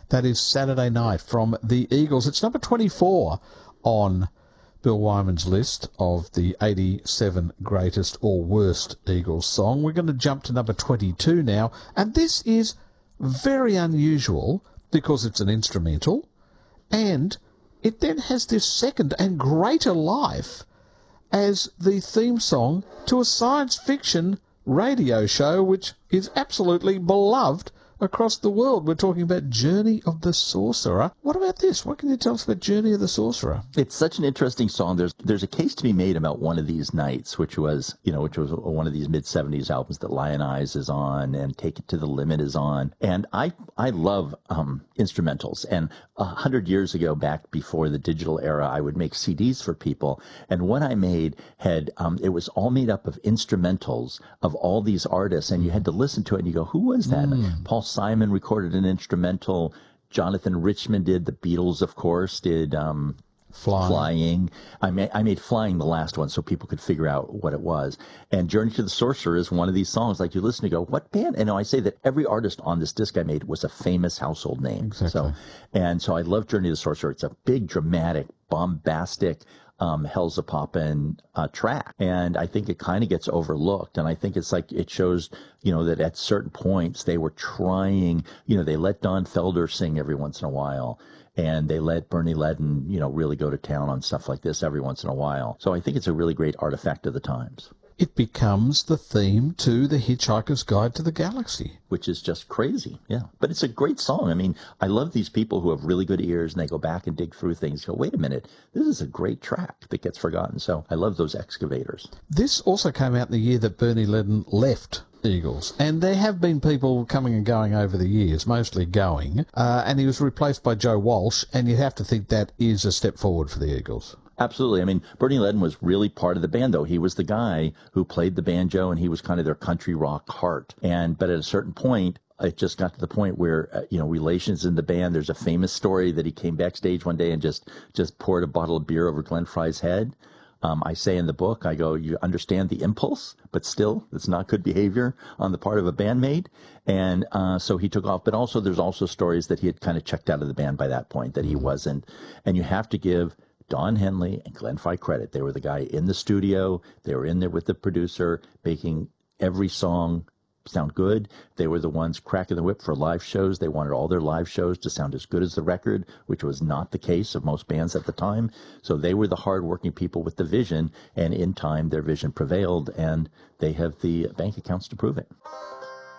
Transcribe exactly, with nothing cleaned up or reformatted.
That is Saturday Night from the Eagles. It's number twenty-four on Bill Wyman's list of the eighty-seven greatest or worst Eagles song. We're going to jump to number twenty-two now, and this is very unusual because it's an instrumental, and it then has this second and greater life as the theme song to a science fiction radio show which is absolutely beloved across the world. We're talking about Journey of the Sorcerer. What about this? What can you tell us about Journey of the Sorcerer? It's such an interesting song. There's there's a case to be made about One of These Nights, which was, you know, which was one of these mid seventies albums that Lion Eyes is on and Take It to the Limit is on. And I I love um, instrumentals. And a hundred years ago, back before the digital era, I would make C Ds for people. And what I made had, um, it was all made up of instrumentals of all these artists. And you had to listen to it and you go, who was that? Mm. Paul Simon recorded an instrumental. Jonathan Richman did. The Beatles, of course, did um, Flying. Flying. I, ma- I made Flying the last one so people could figure out what it was. And Journey to the Sorcerer is one of these songs. Like you listen to go, what band? And I say that every artist on this disc I made was a famous household name. Exactly. So, and so I love Journey to the Sorcerer. It's a big, dramatic, bombastic, Um, Hell's a Poppin' uh, track. And I think it kind of gets overlooked. And I think it's like it shows, you know, that at certain points they were trying, you know, they let Don Felder sing every once in a while. And they let Bernie Leadon, you know, really go to town on stuff like this every once in a while. So I think it's a really great artifact of the times. It becomes the theme to The Hitchhiker's Guide to the Galaxy. Which is just crazy, yeah. But it's a great song. I mean, I love these people who have really good ears and they go back and dig through things. Go, wait a minute, this is a great track that gets forgotten. So I love those excavators. This also came out in the year that Bernie Leadon left Eagles. And there have been people coming and going over the years, mostly going. Uh, and he was replaced by Joe Walsh. And you have to think that is a step forward for the Eagles. Absolutely. I mean, Bernie Leadon was really part of the band, though. He was the guy who played the banjo, and he was kind of their country rock heart. And but at a certain point, it just got to the point where, uh, you know, relations in the band. There's a famous story that he came backstage one day and just just poured a bottle of beer over Glenn Frey's head. Um, I say in the book, I go, you understand the impulse, but still, it's not good behavior on the part of a bandmate. And uh, so he took off. But also, there's also stories that he had kind of checked out of the band by that point, that he wasn't. And you have to give Don Henley and Glenn Frey credit. They were the guy in the studio. They were in there with the producer, making every song sound good. They were the ones cracking the whip for live shows. They wanted all their live shows to sound as good as the record, which was not the case of most bands at the time. So they were the hardworking people with the vision, and in time, their vision prevailed, and they have the bank accounts to prove it.